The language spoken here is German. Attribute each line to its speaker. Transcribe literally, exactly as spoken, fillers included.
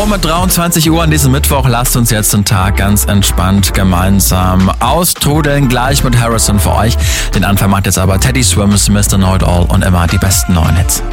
Speaker 1: Um dreiundzwanzig Uhr an diesem Mittwoch lasst uns jetzt den Tag ganz entspannt gemeinsam austrudeln. Gleich mit Harrison für euch. Den Anfang macht jetzt aber Teddy Swims, Mister Know It All und immer die besten neuen Hits.